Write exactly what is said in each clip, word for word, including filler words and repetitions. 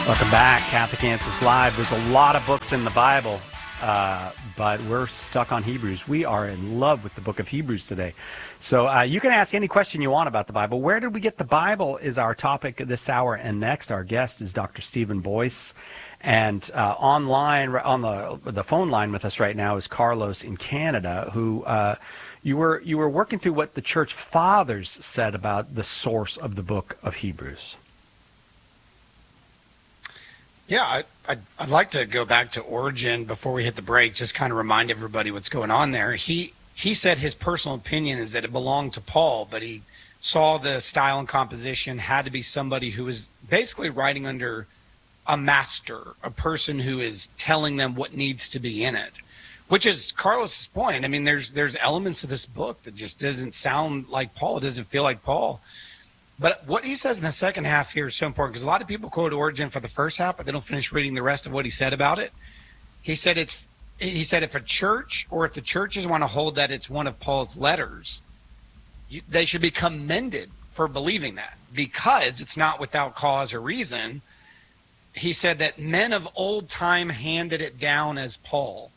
Welcome back, Catholic Answers Live. There's a lot of books in the Bible, uh, but we're stuck on Hebrews. We are in love with the book of Hebrews today. So uh, you can ask any question you want about the Bible. Where did we get the Bible is our topic this hour and next. Our guest is Doctor Stephen Boyce. And uh, online, on the the phone line with us right now is Carlos in Canada, who uh, you were you were working through what the church fathers said about the source of the book of Hebrews. Yeah, I, I'd, I'd like to go back to Origen before we hit the break, just kind of remind everybody what's going on there. He he said his personal opinion is that it belonged to Paul, but he saw the style and composition had to be somebody who was basically writing under a master, a person who is telling them what needs to be in it, which is Carlos's point. I mean, there's there's elements of this book that just doesn't sound like Paul. It doesn't feel like Paul. But what he says in the second half here is so important, because a lot of people quote Origen for the first half, but they don't finish reading the rest of what he said about it. He said it's he said if a church or if the churches want to hold that it's one of Paul's letters, you, they should be commended for believing that, because it's not without cause or reason. He said that men of old time handed it down as Paul.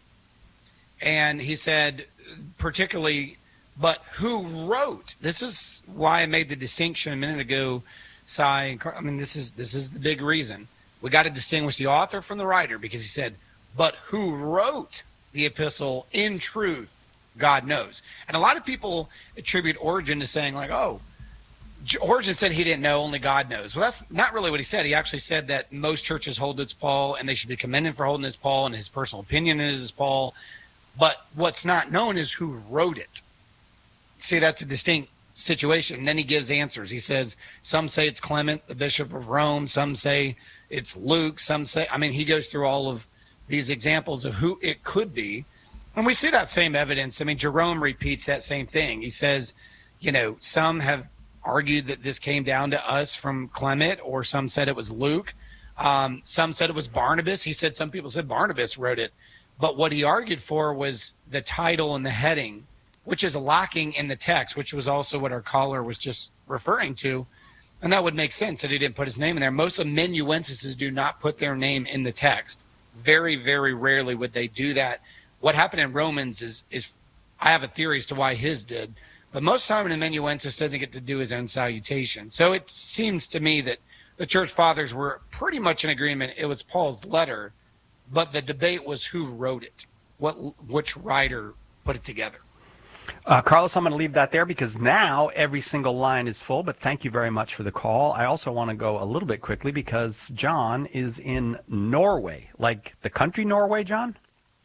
And he said particularly, but who wrote? This is why I made the distinction a minute ago, Cy. I mean, this is this is the big reason. We got to distinguish the author from the writer, because he said, but who wrote the epistle in truth, God knows. And a lot of people attribute Origen to saying like, oh, Origen said he didn't know, only God knows. Well, that's not really what he said. He actually said that most churches hold it's Paul, and they should be commended for holding it's Paul, and his personal opinion is Paul. But what's not known is who wrote it. See, that's a distinct situation. And then he gives answers. He says, some say it's Clement, the Bishop of Rome. Some say it's Luke. Some say, I mean, he goes through all of these examples of who it could be. And we see that same evidence. I mean, Jerome repeats that same thing. He says, you know, some have argued that this came down to us from Clement, or some said it was Luke. Um, some said it was Barnabas. He said some people said Barnabas wrote it. But what he argued for was the title and the heading, which is lacking in the text, which was also what our caller was just referring to. And that would make sense that he didn't put his name in there. Most amanuenses do not put their name in the text. Very, very rarely would they do that. What happened in Romans is, is I have a theory as to why his did. But most of the time an amanuensis doesn't get to do his own salutation. So it seems to me that the church fathers were pretty much in agreement. It was Paul's letter, but the debate was who wrote it, what which writer put it together. Uh, Carlos, I'm going to leave that there because now every single line is full, but thank you very much for the call. I also want to go a little bit quickly because John is in Norway, like the country Norway, John?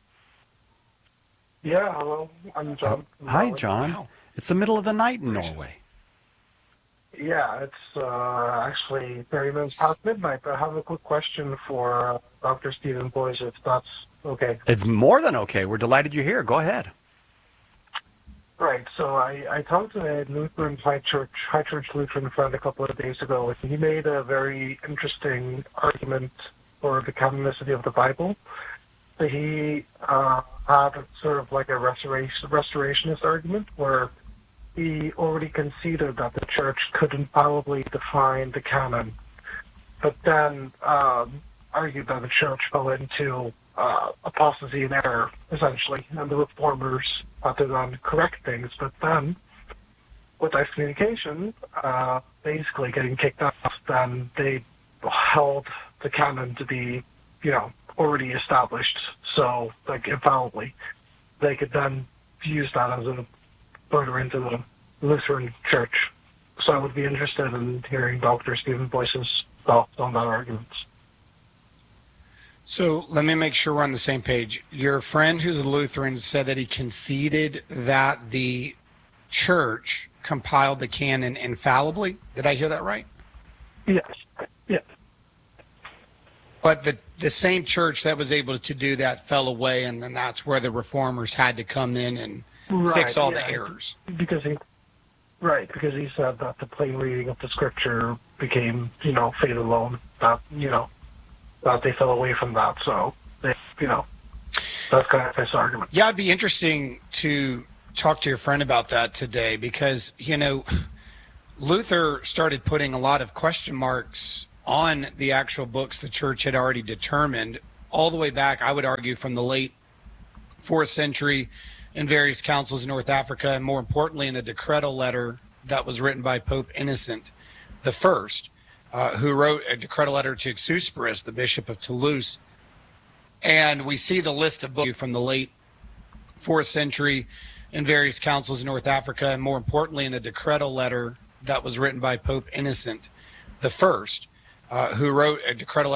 Yeah, hello. I'm John. Uh, hi, John. Wow. It's the middle of the night in Norway. Yeah, it's uh, actually thirty minutes past midnight. I have a quick question for uh, Doctor Stephen Boyce, if that's okay. It's more than okay. We're delighted you're here. Go ahead. Right. So I, I talked to a Lutheran High Church, High Church Lutheran friend a couple of days ago, and he made a very interesting argument for the canonicity of the Bible. So he uh, had sort of like a restoration, restorationist argument where he already conceded that the church could infallibly define the canon, but then um, argued that the church fell into uh, apostasy and error, essentially, and the reformers had to then correct things. But then, with excommunication, uh, basically getting kicked off, then they held the canon to be, you know, already established, so, like, infallibly. They could then use that as a further into the Lutheran Church. So I would be interested in hearing Doctor Stephen Boyce's thoughts on that argument. So let me make sure we're on the same page. Your friend who's a Lutheran said that he conceded that the church compiled the canon infallibly. Did I hear that right? Yes. Yes. But the, the same church that was able to do that fell away, and then that's where the reformers had to come in and right, fix all yeah. the errors. Because he, right, because he said that the plain reading of the scripture became, you know, faith alone. That, you know, that they fell away from that. So, they, you know, that's kind of his argument. Yeah, it'd be interesting to talk to your friend about that today because, you know, Luther started putting a lot of question marks on the actual books the church had already determined all the way back, I would argue, from the late fourth century in various councils in North Africa, and more importantly in a decretal letter that was written by Pope Innocent the First, uh, who wrote a decretal letter to Xusparus, the Bishop of Toulouse. And we see the list of books from the late fourth century in various councils in North Africa, and more importantly in a decretal letter that was written by Pope Innocent the First, uh, who wrote a decretal